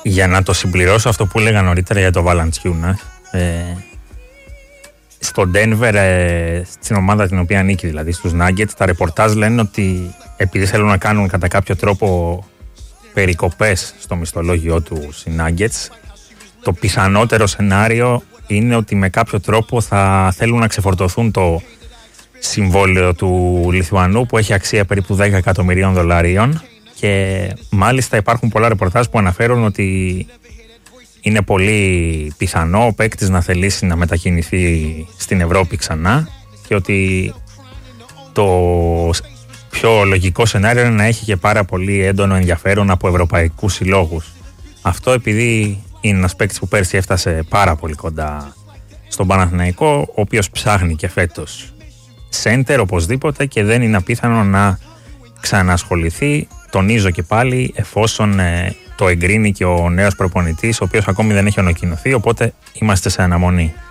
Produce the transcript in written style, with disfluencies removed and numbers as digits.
Για να το συμπληρώσω αυτό που έλεγα νωρίτερα για το Valanciunas, στο Denver, στην ομάδα την οποία ανήκει δηλαδή, στους Nuggets, τα ρεπορτάζ λένε ότι επειδή θέλουν να κάνουν κατά κάποιο τρόπο περικοπές στο μισθολόγιο του οι Nuggets, το πιθανότερο σενάριο είναι ότι με κάποιο τρόπο θα θέλουν να ξεφορτωθούν το συμβόλαιο του Λιθουανού που έχει αξία περίπου $10 εκατομμυρίων και μάλιστα υπάρχουν πολλά ρεπορτάζ που αναφέρουν ότι είναι πολύ πιθανό ο παίκτης να θελήσει να μετακινηθεί στην Ευρώπη ξανά και ότι το πιο λογικό σενάριο είναι να έχει και πάρα πολύ έντονο ενδιαφέρον από ευρωπαϊκούς συλλόγους. Αυτό επειδή είναι ένας παίκτης που πέρσι έφτασε πάρα πολύ κοντά στον Παναθηναϊκό, ο οποίος ψάχνει και φέτος σέντερ οπωσδήποτε και δεν είναι απίθανο να ξανασχοληθεί, τονίζω και πάλι, εφόσον το εγκρίνει και ο νέος προπονητής, ο οποίος ακόμη δεν έχει ανακοινωθεί, οπότε είμαστε σε αναμονή.